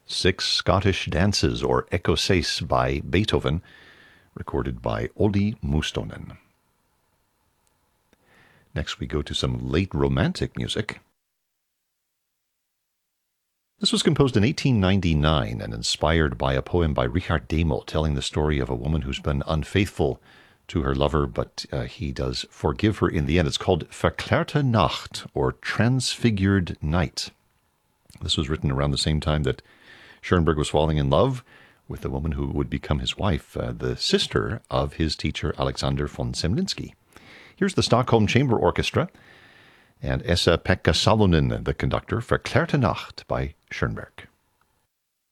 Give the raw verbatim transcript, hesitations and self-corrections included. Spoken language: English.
Six Scottish Dances, or Écossaise, by Beethoven, recorded by Olli Mustonen. Next we go to some late Romantic music. This was composed in eighteen ninety-nine and inspired by a poem by Richard Demel telling the story of a woman who's been unfaithful to her lover, but uh, he does forgive her in the end. It's called Verklärte Nacht, or Transfigured Night. This was written around the same time that Schoenberg was falling in love with the woman who would become his wife, uh, the sister of his teacher Alexander von Semlinsky. Here's the Stockholm Chamber Orchestra and Esa-Pekka Salonen, the conductor, Verklärte Nacht by Schoenberg.